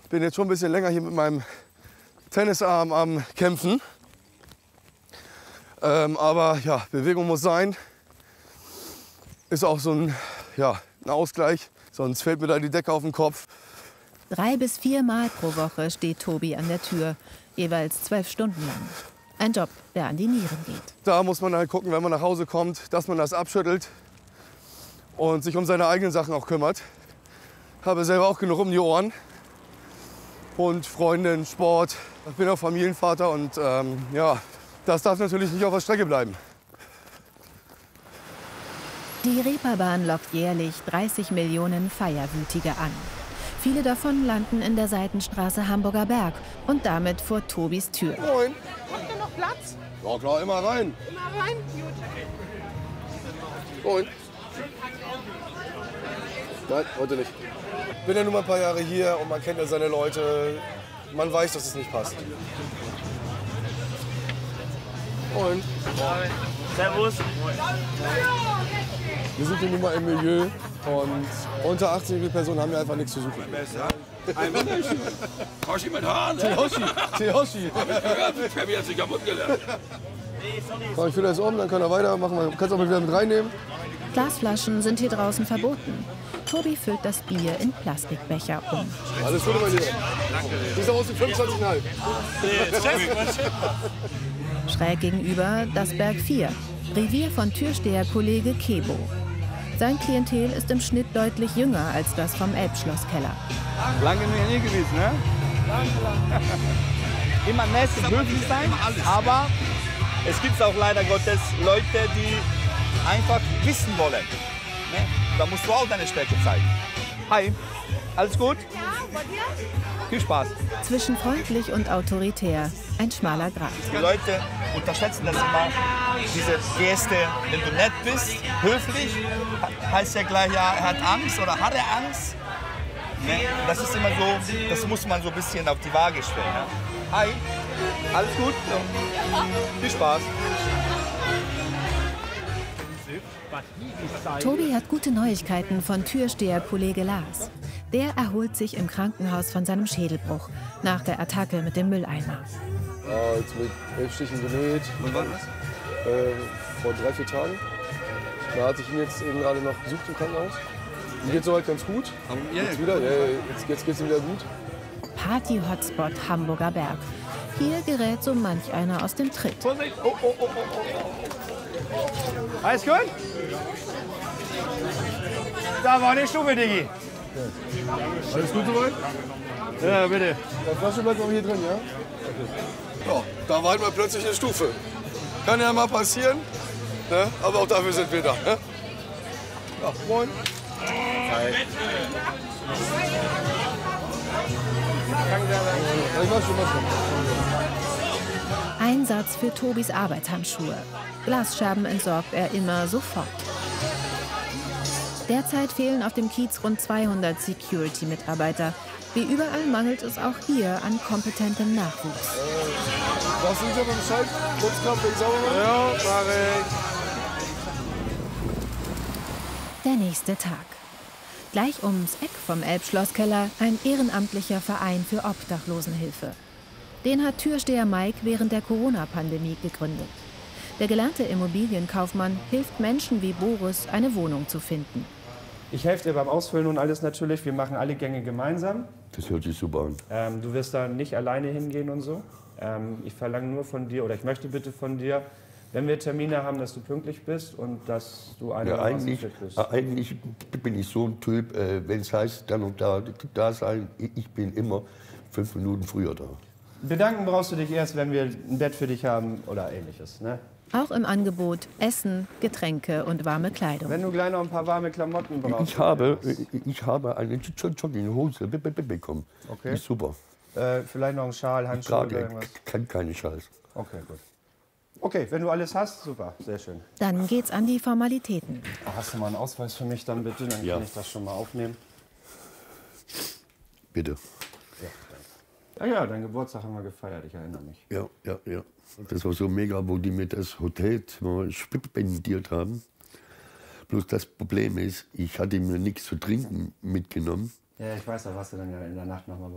Bin jetzt schon ein bisschen länger hier mit meinem Tennisarm am Kämpfen. Aber ja, Bewegung muss sein. Ist auch so ein Ausgleich. Sonst fällt mir da die Decke auf den Kopf. 3 bis 4 Mal pro Woche steht Tobi an der Tür. Jeweils 12 Stunden lang. Ein Job, der an die Nieren geht. Da muss man halt gucken, wenn man nach Hause kommt, dass man das abschüttelt und sich um seine eigenen Sachen auch kümmert. Habe selber auch genug um die Ohren. Und Freundin, Sport. Ich bin auch Familienvater und das darf natürlich nicht auf der Strecke bleiben. Die Reeperbahn lockt jährlich 30 Millionen Feierwütige an. Viele davon landen in der Seitenstraße Hamburger Berg und damit vor Tobis Tür. Moin. Habt ihr noch Platz? Ja klar, immer rein. Immer rein? Gut. Moin. Nein, heute nicht. Ich bin ja nur mal ein paar Jahre hier und man kennt ja seine Leute. Man weiß, dass es nicht passt. Moin. Servus. Wir sind hier nun mal im Milieu und unter 18-jährige Personen haben ja einfach nichts zu suchen. Ein Wunderschön. Hoshi mit Haaren. Tehoshi. Fabi hat sich kaputt gelernt. Komm, ich fülle das um, dann können wir weitermachen. Du kannst auch mal wieder mit reinnehmen. Glasflaschen sind hier draußen verboten. Tobi füllt das Bier in Plastikbecher um. Alles Gute, mein Lieber. Die ist aus den 25,5. Schräg gegenüber das Berg 4, Revier von Türsteherkollege Kebo. Sein Klientel ist im Schnitt deutlich jünger als das vom Elbschlosskeller. Lange hier nie gewesen, ne? Lange. Immer nett, höflich sein, aber es gibt auch leider Gottes Leute, die einfach wissen wollen. Ne? Da musst du auch deine Stärke zeigen. Hi, alles gut? Ja, bei dir? Viel Spaß. Zwischen freundlich und autoritär ein schmaler Grat. Die Leute unterschätzen das immer, diese Geste, wenn du nett bist, höflich, heißt ja gleich, ja, er hat Angst oder hat er Angst. Ne? Das ist immer so, das muss man so ein bisschen auf die Waage stellen. Ne? Hi, alles gut? Viel Spaß. Tobi hat gute Neuigkeiten von Türsteherkollege Lars. Der erholt sich im Krankenhaus von seinem Schädelbruch nach der Attacke mit dem Mülleimer. Ja, jetzt mit 11 Stichen genäht. Und wann das? Vor 3, 4 Tagen. Da hatte ich ihn jetzt eben gerade noch besucht im Krankenhaus. Ihm geht soweit ganz gut. Jetzt wieder? Ja, jetzt geht's ihm wieder gut. Party-Hotspot Hamburger Berg. Hier gerät so manch einer aus dem Tritt. Vorsicht! Oh, oh, oh, oh, oh. Alles gut? Da war die Stufe, Diggi. Alles gut soweit? Ja, bitte. Die Flasche bleibt noch hier drin, ja? Ja, da war halt mal plötzlich eine Stufe. Kann ja mal passieren, ne? Aber auch dafür sind wir da. Ne? Ja, moin. Hi. Ich mach schon. Einsatz für Tobis Arbeitshandschuhe. Glasscherben entsorgt er immer sofort. Derzeit fehlen auf dem Kiez rund 200 Security-Mitarbeiter. Wie überall mangelt es auch hier an kompetentem Nachwuchs. Sagst du nicht aber Bescheid? Putzkraft wegen sauber? Ja, mach ich. Der nächste Tag. Gleich ums Eck vom Elbschlosskeller ein ehrenamtlicher Verein für Obdachlosenhilfe. Den hat Türsteher Mike während der Corona-Pandemie gegründet. Der gelernte Immobilienkaufmann hilft Menschen wie Boris, eine Wohnung zu finden. Ich helfe dir beim Ausfüllen und alles natürlich. Wir machen alle Gänge gemeinsam. Das hört sich super an. Du wirst da nicht alleine hingehen und so. Ich verlange nur von dir, oder ich möchte bitte von dir, wenn wir Termine haben, dass du pünktlich bist und dass du Eigentlich bist. eigentlich bin ich so ein Typ, wenn es heißt, dann und da sein, ich bin immer 5 Minuten früher da. Bedanken brauchst du dich erst, wenn wir ein Bett für dich haben oder ähnliches. Ne? Auch im Angebot Essen, Getränke und warme Kleidung. Wenn du gleich noch ein paar warme Klamotten brauchst. Ich habe eine Jogginghose bekommen. Okay. Ist super. Vielleicht noch einen Schal, Handschuhe oder irgendwas. Keine Scheiß. Okay, gut. Okay, wenn du alles hast, super, sehr schön. Dann geht's an die Formalitäten. Hast du mal einen Ausweis für mich dann bitte? Dann Ja. kann ich das schon mal aufnehmen. Bitte. Ja, deinen Geburtstag haben wir gefeiert, ich erinnere mich. Ja. Das war so mega, wo die mir das Hotelzimmer spendiert haben. Bloß das Problem ist, ich hatte mir nichts zu trinken mitgenommen. Ja, ich weiß, da warst du dann ja in der Nacht nochmal bei